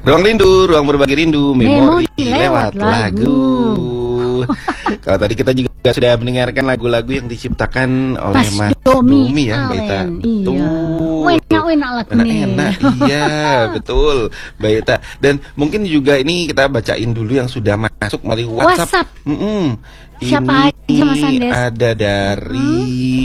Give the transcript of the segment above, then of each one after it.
Ruang rindu, ruang berbagi rindu, memori lewat lagu. Kalau tadi kita juga sudah mendengarkan lagu-lagu yang diciptakan oleh Mas Domi ya, Mbak Ita. Betul. Enak lagunya. Enak, iya, betul, Mbak Ita. Dan mungkin juga ini kita bacain dulu yang sudah masuk melalui WhatsApp. Siapa aja, Mas Andes? Ada dari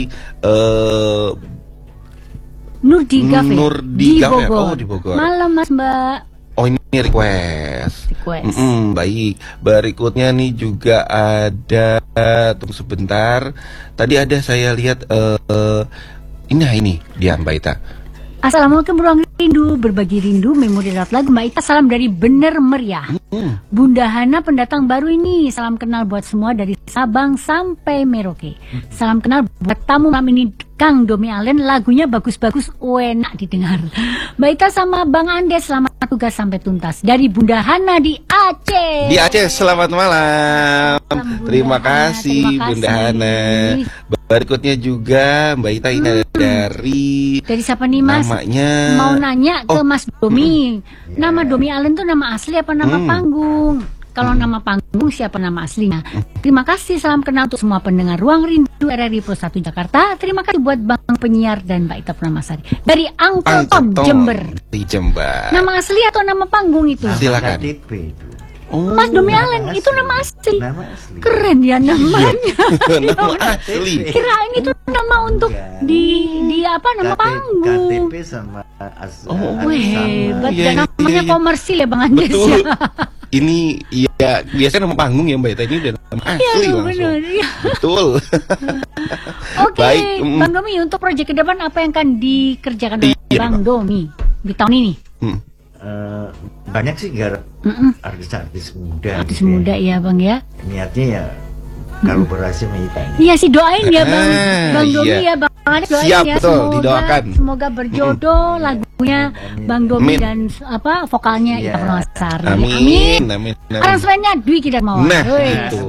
Nurdi Gafe. Oh, di Bogor. Malam Mas Mbak. Oh, ini request. Baik. Berikutnya nih juga ada, tunggu sebentar. Tadi ada saya lihat ini dia Mbak Ita. Assalamualaikum ruang rindu, berbagi rindu, memori lewat lagu. Mbak Ita, salam dari Bener Meriah. Bunda Hana pendatang baru ini. Salam kenal buat semua dari Sabang sampai Merauke. Salam kenal buat tamu malam ini, Kang Domi Allen. Lagunya bagus-bagus, enak didengar. Mbak Ita sama Bang Andes, selamat tugas sampai tuntas. Dari Bunda Hana di Aceh. Di Aceh, selamat malam. Terima kasih Bunda Hana. Berikutnya juga Mbak Ita ini dari siapa nih Mas? Namanya mau nanya ke Mas Domi. Nama Domi Allen tuh nama asli apa nama panggung? Kalau nama panggung siapa nama aslinya? Terima kasih, salam kenal untuk semua pendengar Ruang Rindu RRI Pro 1 Jakarta. Terima kasih buat Bang Penyiar dan Mbak Ita Purnamasari dari Angkel Tom Jember. Di Jember. Nama asli atau nama panggung itu? Silakan. Mas Domi Allen itu nama asli. Keren ya namanya. Nama asli. Kirain itu nama untuk di apa nama panggung. KTP sama hebat ya, namanya komersil ya Bang Andes ya. Ini ya biasanya nama panggung ya Mbak Ita, ini udah nama asli langsung. Bener, ya. Betul. Oke, Bang Domi, untuk proyek ke depan apa yang akan dikerjakan oleh Bang Domi di tahun ini? Banyak sih artis-artis muda. Artis muda ya Bang ya. Niatnya ya kalau berhasil Ita. Iya sih, doain ya Bang Domi ya Bang Andes, doain siap, ya betul, didoakan. Semoga berjodoh lagunya Bang Domi dan vokalnya Ita Purnamasari. Amin. Aransemennya Dwi Kidarmawan. Nah, itu.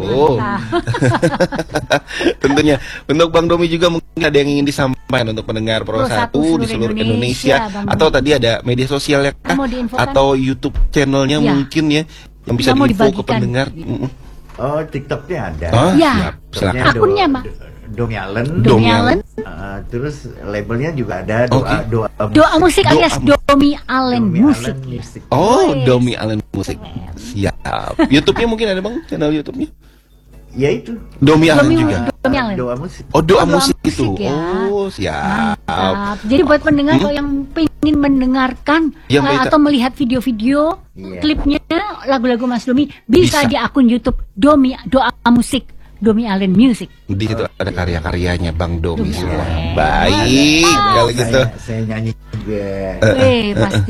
Tentunya untuk Bang Domi juga mungkin ada yang ingin disampaikan untuk pendengar Pro 1 di seluruh Indonesia, atau tadi ada media sosialnya atau YouTube channelnya mungkin ya yang bisa diinfo ke pendengar. Oh, TikToknya ada. Ya, akunnya Mbak. Domi Allen. Terus labelnya juga ada doa musik alias Domi Allen Musik. Oh, Domi Allen Musik. Siap. YouTube-nya mungkin ada Bang, channel YouTube-nya? Ya itu. Domi Allen juga. Doa musik. Oh, doa musik itu. Ya. Oh, siap. Jadi buat pendengar kalau yang ingin mendengarkan atau melihat video-video klipnya lagu-lagu Mas Domi bisa di akun YouTube Domi Doa Musik. Domi Allen Music. Di situ ada karya-karyanya Bang Domi semua. Baik, kalau gitu. Saya nyanyi juga. Pasti.